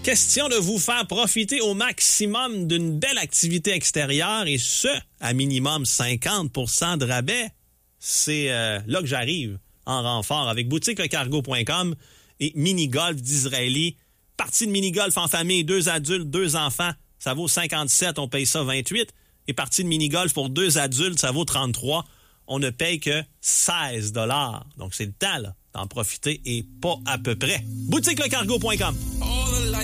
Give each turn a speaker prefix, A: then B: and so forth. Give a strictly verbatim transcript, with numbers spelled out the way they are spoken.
A: Question de vous faire profiter au maximum d'une belle activité extérieure et ce, à minimum cinquante pour cent de rabais. C'est euh, là que j'arrive en renfort avec boutique le cargo point com et mini-golf d'Israéli. Partie de mini-golf en famille, deux adultes, deux enfants, ça vaut cinquante-sept, on paye ça vingt-huit. Et partie de mini-golf pour deux adultes, ça vaut trente-trois. On ne paye que seize dollars. Donc c'est le temps là, d'en profiter et pas à peu près. boutique le cargo point com.